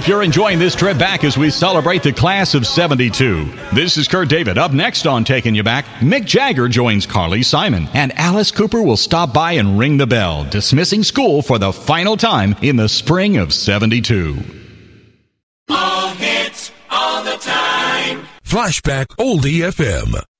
Hope you're enjoying this trip back as we celebrate the class of 72. This is Kurt David. Up next on Taking You Back, Mick Jagger joins Carly Simon, and Alice Cooper will stop by and ring the bell, dismissing school for the final time in the spring of 72. All hits, all the time. Flashback Oldie FM.